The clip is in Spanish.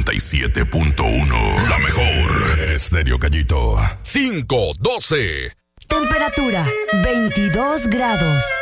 97.1. La mejor. Estéreo Gallito. 512. Temperatura 22 grados.